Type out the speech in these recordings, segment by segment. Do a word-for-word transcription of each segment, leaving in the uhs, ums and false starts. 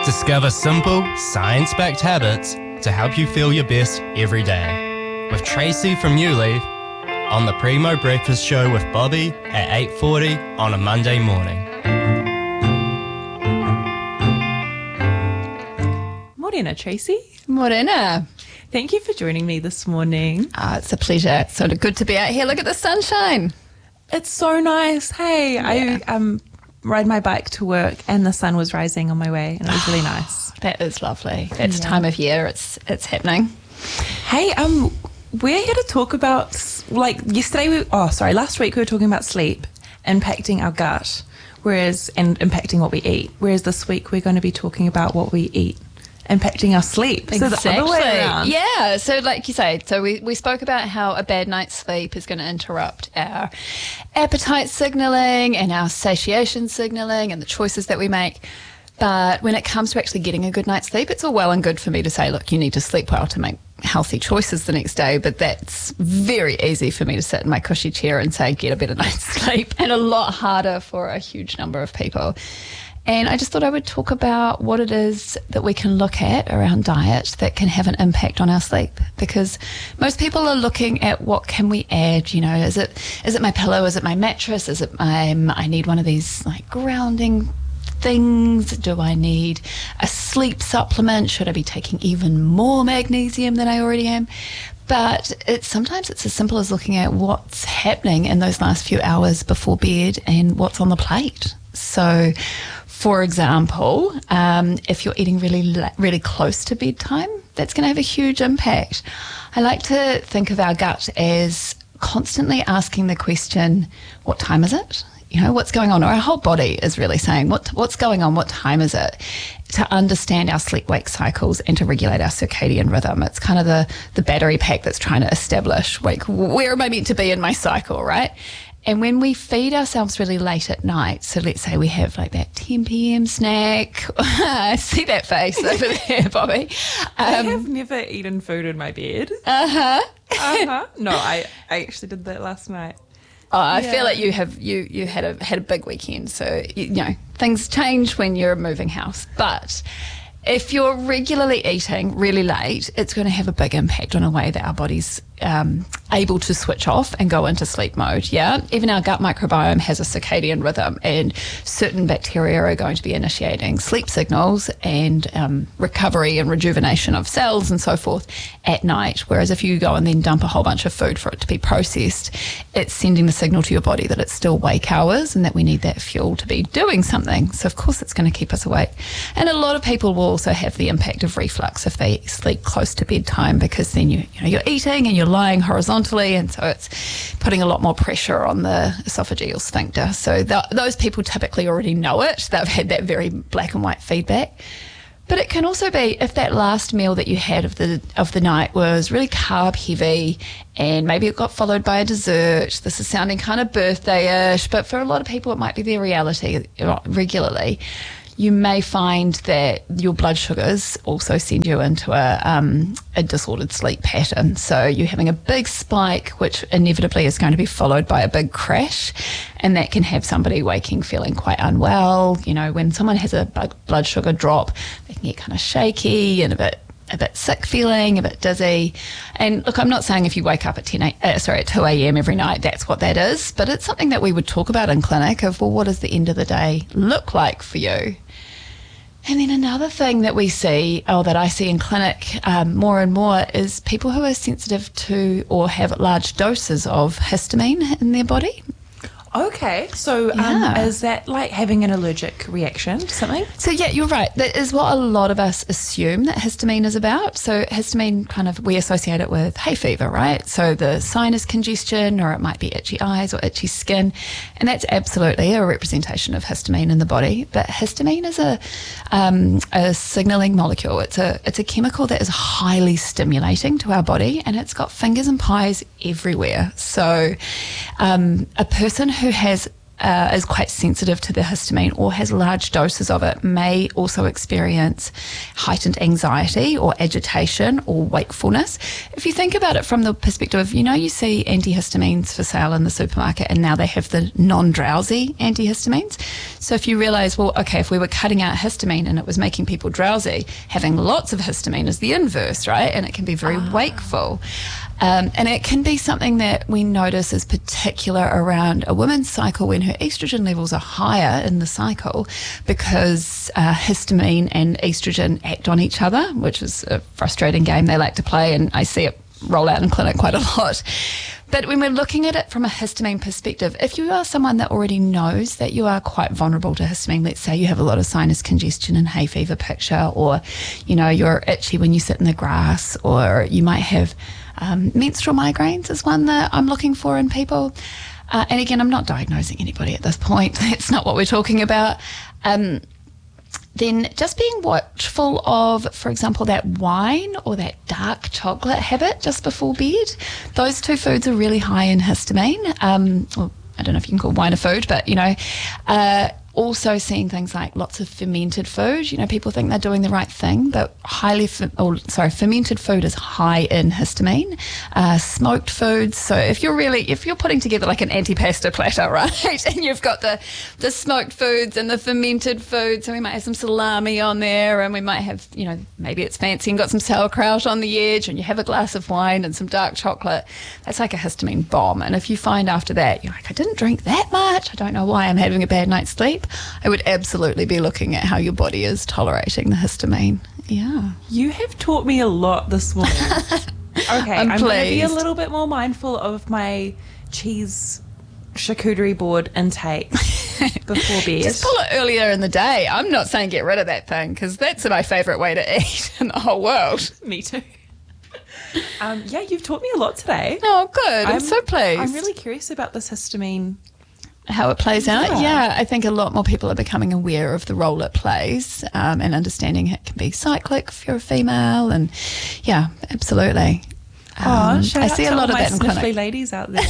Discover simple, science-backed habits to help you feel your best every day. With Tracy from You Leave on the Primo Breakfast Show with Bobby at eight forty on a Monday morning. Morena, Tracy. Morena. Thank you for joining me this morning. Ah, it's a pleasure. It's so good to be out here. Look at the sunshine. It's so nice. Hey, Yeah. I um ride my bike to work and the sun was rising on my way and it was really nice. That is lovely. That's Yeah. time of year. It's it's happening. Hey, um, we're here to talk about, like, yesterday, we, oh, sorry, last week we were talking about sleep impacting our gut, whereas, and impacting what we eat, whereas this week we're going to be talking about what we eat impacting our sleep. So the other way around. Yeah. So like you say, so we, we spoke about how a bad night's sleep is going to interrupt our appetite signaling and our satiation signaling and the choices that we make. But when it comes to actually getting a good night's sleep, it's all well and good for me to say, look, you need to sleep well to make healthy choices the next day. But that's very easy for me to sit in my cushy chair and say, get a better night's sleep, and a lot harder for a huge number of people. And I just thought I would talk about what it is that we can look at around diet that can have an impact on our sleep. Because most people are looking at what can we add, you know, is it is it my pillow, is it my mattress, is it my, I need one of these like grounding things, do I need a sleep supplement, should I be taking even more magnesium than I already am? But it's sometimes it's as simple as looking at what's happening in those last few hours before bed and what's on the plate. So, for example, um, if you're eating really, really close to bedtime, that's going to have a huge impact. I like to think of our gut as constantly asking the question, what time is it? You know, what's going on? Or our whole body is really saying, what what's going on? What time is it? To understand our sleep-wake cycles and to regulate our circadian rhythm. It's kind of the, the battery pack that's trying to establish, like, where am I meant to be in my cycle, right? And when we feed ourselves really late at night, so let's say we have like that ten p.m. snack. I see that face over there, Bobby. I Um, have never eaten food in my bed. uh-huh. Uh-huh. No, I, I actually did that last night. Oh, I Yeah. feel like you have you you had a had a big weekend, so you, you know things change when you're moving house. But if you're regularly eating really late, it's going to have a big impact on a way that our body's um, able to switch off and go into sleep mode. Yeah, even our gut microbiome has a circadian rhythm, and certain bacteria are going to be initiating sleep signals and um, recovery and rejuvenation of cells and so forth at night. Whereas if you go and then dump a whole bunch of food for it to be processed, it's sending the signal to your body that it's still wake hours and that we need that fuel to be doing something. So of course it's going to keep us awake. And a lot of people will also have the impact of reflux if they sleep close to bedtime, because then you you know you're eating and you're lying horizontally, and so it's putting a lot more pressure on the esophageal sphincter. So th- those people typically already know it. They've had that very black and white feedback. But it can also be if that last meal that you had of the of the night was really carb heavy, and maybe it got followed by a dessert. This is sounding kind of birthday-ish, but for a lot of people it might be their reality regularly. You may find that your blood sugars also send you into a, um, a disordered sleep pattern. So you're having a big spike, which inevitably is going to be followed by a big crash. And that can have somebody waking feeling quite unwell. You know, when someone has a blood sugar drop, they can get kind of shaky and a bit a bit sick feeling, a bit dizzy. And look, I'm not saying if you wake up at ten, uh, sorry, at two a.m. every night, that's what that is. But it's something that we would talk about in clinic of, well, what does the end of the day look like for you? And then another thing that we see, or that I see in clinic um, more and more, is people who are sensitive to or have large doses of histamine in their body. Okay, so um, Yeah. is that like having an allergic reaction to something? So yeah, you're right. That is what a lot of us assume that histamine is about. So histamine, kind of, we associate it with hay fever, right? So the sinus congestion, or it might be itchy eyes or itchy skin. And that's absolutely a representation of histamine in the body. But histamine is a um, a signaling molecule. It's a it's a chemical that is highly stimulating to our body, and it's got fingers and pies everywhere. So um, a person who has uh, is quite sensitive to the histamine or has large doses of it may also experience heightened anxiety or agitation or wakefulness. If you think about it from the perspective of, you know, you see antihistamines for sale in the supermarket and now they have the non-drowsy antihistamines. So if you realise, well, okay, if we were cutting out histamine and it was making people drowsy, having lots of histamine is the inverse, right? And it can be very ah. wakeful. Um, and it can be something that we notice is particular around a woman's cycle when her estrogen levels are higher in the cycle, because uh, histamine and estrogen act on each other, which is a frustrating game they like to play, and I see it roll out in clinic quite a lot. But when we're looking at it from a histamine perspective, if you are someone that already knows that you are quite vulnerable to histamine, let's say you have a lot of sinus congestion and hay fever picture, or, you know, you're itchy when you sit in the grass, or you might have um, menstrual migraines is one that I'm looking for in people. Uh, and again, I'm not diagnosing anybody at this point. That's not what we're talking about. Um, then just being watchful of, for example, that wine or that dark chocolate habit just before bed. Those two foods are really high in histamine. Um, well, I don't know if you can call wine a food, but, you know, uh, also seeing things like lots of fermented food. You know, people think they're doing the right thing, but highly, fer- oh, sorry, fermented food is high in histamine. Uh, smoked foods. So if you're really, if you're putting together like an antipasta platter, right, and you've got the, the smoked foods and the fermented foods, so we might have some salami on there, and we might have, you know, maybe it's fancy and got some sauerkraut on the edge, and you have a glass of wine and some dark chocolate. That's like a histamine bomb. And if you find after that, you're like, I didn't drink that much, I don't know why I'm having a bad night's sleep, I would absolutely be looking at how your body is tolerating the histamine. Yeah. You have taught me a lot this morning. Okay, I'm, I'm going to be a little bit more mindful of my cheese charcuterie board intake before bed. Just pull it earlier in the day. I'm not saying get rid of that thing, because that's my favourite way to eat in the whole world. Me too. Um, yeah, you've taught me a lot today. Oh, good. I'm, I'm so pleased. I'm really curious about this histamine. How it plays out. Yeah. yeah, I think a lot more people are becoming aware of the role it plays, um, and understanding it can be cyclic if you're a female, and yeah, absolutely. Um, oh, shout I out see to a lot all of my that in sniffly clinic. ladies out there.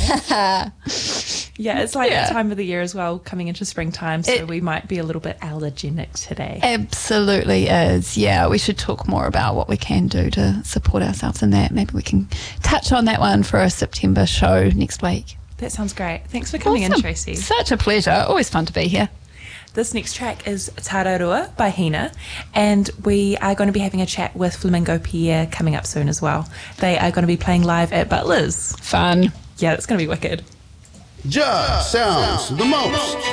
Yeah, it's like Yeah. that time of the year as well, coming into springtime, so It- we might be a little bit allergenic today. Absolutely is. Yeah, we should talk more about what we can do to support ourselves in that. Maybe we can touch on that one for a September show next week. That sounds great. Thanks for coming Awesome. in, Tracy. Such a pleasure. Always fun to be here. This next track is Tararua by Hina, and we are going to be having a chat with Flamingo Pierre coming up soon as well. They are going to be playing live at Butler's. Fun. Yeah, it's going to be wicked. Just sounds the most.